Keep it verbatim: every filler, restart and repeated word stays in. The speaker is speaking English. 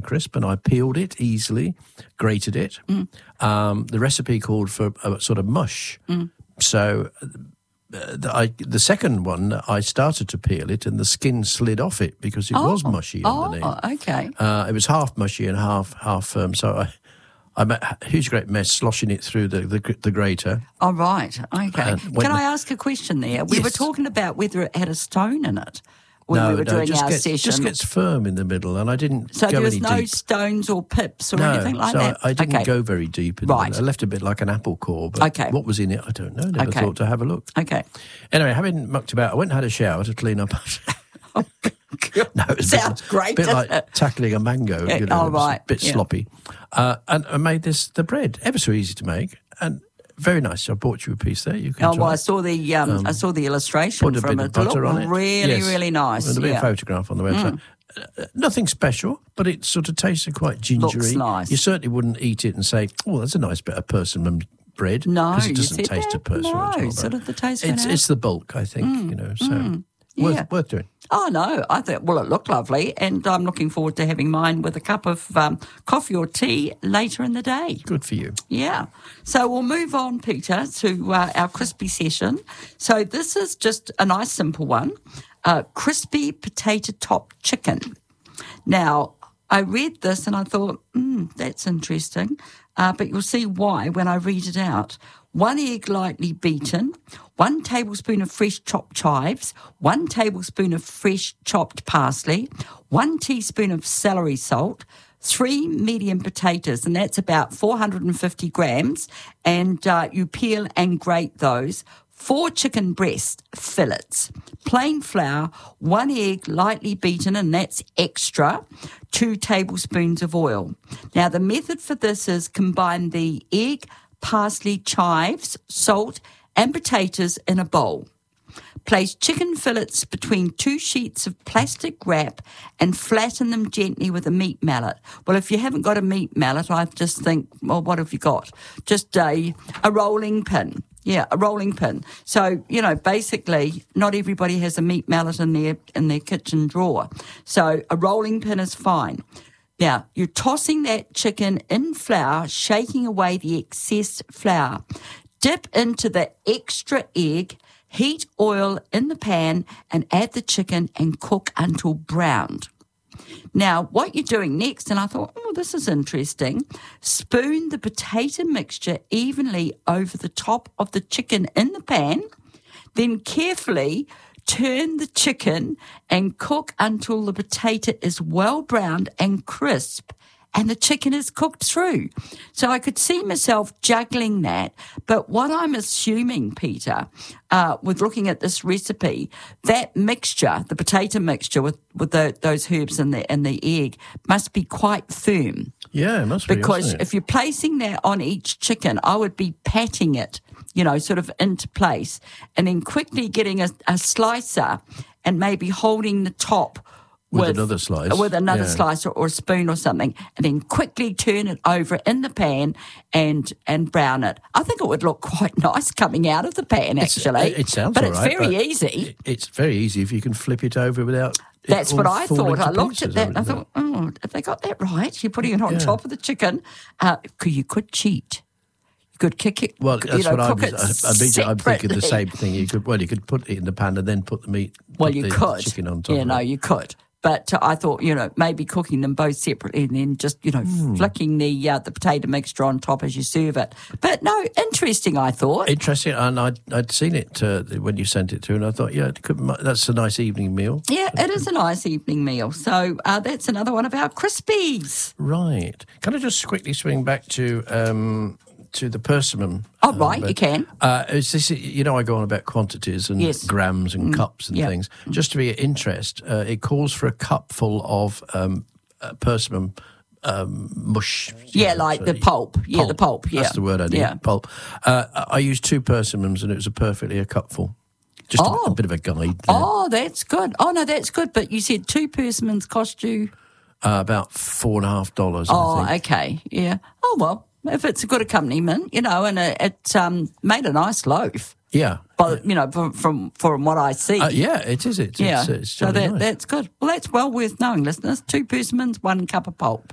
crisp, and I peeled it easily, grated it. Mm. Um, the recipe called for a sort of mush. Mm. So uh, the, I, the second one, I started to peel it, and the skin slid off it because it oh. was mushy underneath. Oh, okay. Uh, it was half mushy and half half firm. So I, I made a huge great mess sloshing it through the the, the grater. Oh, right. Okay. Can I ask a question there? We yes. were talking about whether it had a stone in it. When no, we were no, doing just our gets, session. just gets firm in the middle, and I didn't so go there was any no deep. stones or pips or no, anything like so that? I, I didn't okay. go very deep in right. the middle. I left a bit like an apple core, but okay. what was in it, I don't know. Never okay. thought to have a look. Okay. Anyway, having mucked about, I went and had a shower to clean up. oh, no, it was Sounds a bit, great, bit like it? tackling a mango. You know, oh, right. A bit yeah. sloppy. Uh, and I made this, the bread, ever so easy to make, and very nice. I bought you a piece there. You can oh, try well, it. I saw the um, um, I saw the illustration put a from bit it. of butter it on it. Really, yes. really nice. There'll be yeah. a photograph on the website. Mm. Uh, nothing special, but it sort of tasted quite gingery. Looks nice. You certainly wouldn't eat it and say, "Oh, that's a nice bit of persimmon bread." No, because it you doesn't said taste that? of persimmon No, at all. sort of the taste It's went it's the bulk, I think. Mm, you know, so mm, worth yeah. worth doing. Oh, no, I thought, well, it looked lovely, and I'm looking forward to having mine with a cup of um, coffee or tea later in the day. Good for you. Yeah. So we'll move on, Peter, to uh, our crispy session. So this is just a nice, simple one, uh, crispy potato top chicken. Now, I read this and I thought, hmm, that's interesting, uh, but you'll see why when I read it out. One egg lightly beaten, one tablespoon of fresh chopped chives, one tablespoon of fresh chopped parsley, one teaspoon of celery salt, three medium potatoes, and that's about four hundred fifty grams, and uh, you peel and grate those. Four chicken breast fillets, plain flour, one egg lightly beaten, and that's extra, two tablespoons of oil. Now, the method for this is combine the egg, parsley, chives, salt, and potatoes in a bowl. Place chicken fillets between two sheets of plastic wrap and flatten them gently with a meat mallet. Well, if you haven't got a meat mallet, I just think, well, what have you got? Just a, a rolling pin. Yeah, a rolling pin. So, you know, basically, not everybody has a meat mallet in their in their kitchen drawer. So a rolling pin is fine. Now, you're tossing that chicken in flour, shaking away the excess flour. Dip into the extra egg, heat oil in the pan, and add the chicken and cook until browned. Now, what you're doing next, and I thought, oh, this is interesting, spoon the potato mixture evenly over the top of the chicken in the pan, then carefully turn the chicken and cook until the potato is well browned and crisp and the chicken is cooked through. So I could see myself juggling that. But what I'm assuming, Peter, uh, with looking at this recipe, that mixture, the potato mixture with, with the, those herbs and the, and the egg, must be quite firm. Yeah, it must be. Because if you're placing that on each chicken, I would be patting it, you know, sort of into place, and then quickly getting a, a slicer and maybe holding the top With, with another slice. With another yeah. slice or, or a spoon or something, and then quickly turn it over in the pan and and brown it. I think it would look quite nice coming out of the pan, actually. It's, it sounds But all it's right, very but easy. It's very easy if you can flip it over without... That's what I thought. I looked pieces, at that and I thought, oh, have they got that right? You're putting it on yeah. top of the chicken. Uh, you could cheat. You could kick it. Well, you that's know, what I cook was. it I, I mean, I'm thinking the separately. same thing. You could, well, you could put it in the pan and then put the meat. Well, put you the could. chicken on top. Yeah, of no, it. you could. But uh, I thought, you know, maybe cooking them both separately and then just, you know, mm. flicking the uh, the potato mixture on top as you serve it. But no, interesting, I thought. Interesting, and I'd, I'd seen it uh, when you sent it through, and I thought, yeah, it could, that's a nice evening meal. Yeah, it is a nice evening meal. So uh, that's another one of our Crispies. Right. Can I just quickly swing back to um, to the persimmon? Oh, right, um, you can. Uh, is this, you know, I go on about quantities and yes. grams and mm. cups and yep. things. Just to be of interest, uh, it calls for a cupful of um, uh, persimmon um, mush. Yeah, know, like so the pulp. Yeah, pulp. the pulp. Yeah. That's the word I need, yeah. pulp. Uh, I used two persimmons and it was a perfectly a cupful. Just oh. a, a bit of a guide there. Oh, that's good. Oh, no, that's good. But you said two persimmons cost you? Uh, about four and a half dollars, Oh, I think. okay. Yeah. Oh, well. If it's a good accompaniment, you know, and it, it um, made a nice loaf. Yeah. But, you know, from from, from what I see. Uh, yeah, it is. It's, yeah. it's, it's so that, nice. that's good. Well, that's well worth knowing, listeners. Two persimmons, one cup of pulp.